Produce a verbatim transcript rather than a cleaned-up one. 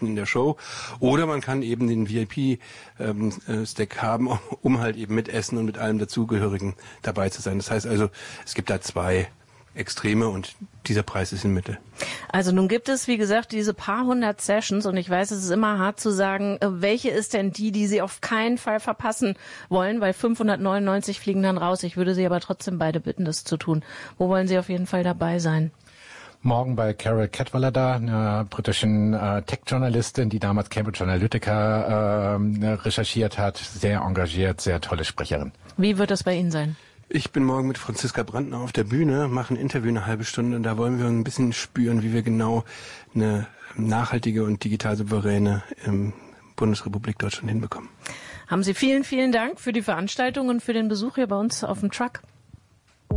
mitten in der Show. Oder man kann eben den V I P-Stack ähm, haben, um halt eben mit Essen und mit allem dazugehörigen dabei zu sein. Das heißt also, es gibt da zwei Extreme und dieser Preis ist in Mitte. Also nun gibt es, wie gesagt, diese paar hundert Sessions und ich weiß, es ist immer hart zu sagen, welche ist denn die, die Sie auf keinen Fall verpassen wollen, weil fünfhundertneunundneunzig fliegen dann raus. Ich würde Sie aber trotzdem beide bitten, das zu tun. Wo wollen Sie auf jeden Fall dabei sein? Morgen bei Carol Cadwalladr da, einer britischen äh, Tech-Journalistin, die damals Cambridge Analytica äh, recherchiert hat. Sehr engagiert, sehr tolle Sprecherin. Wie wird das bei Ihnen sein? Ich bin morgen mit Franziska Brandner auf der Bühne, mache ein Interview eine halbe Stunde und da wollen wir ein bisschen spüren, wie wir genau eine nachhaltige und digital souveräne ähm, Bundesrepublik Deutschland hinbekommen. Haben Sie vielen, vielen Dank für die Veranstaltung und für den Besuch hier bei uns auf dem Truck.